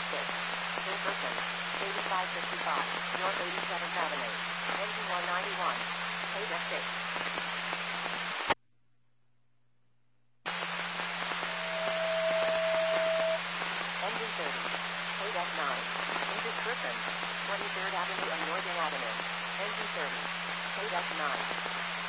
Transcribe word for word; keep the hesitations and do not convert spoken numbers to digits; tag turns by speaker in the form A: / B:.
A: six. Jefferson. eighty-five fifty-five. North eighty-seventh Avenue. Engine one ninety-one. eight F six. Engine thirty. eight F nine. Into Griffin. twenty-third Avenue and Northern Avenue. Engine thirty. eight F nine.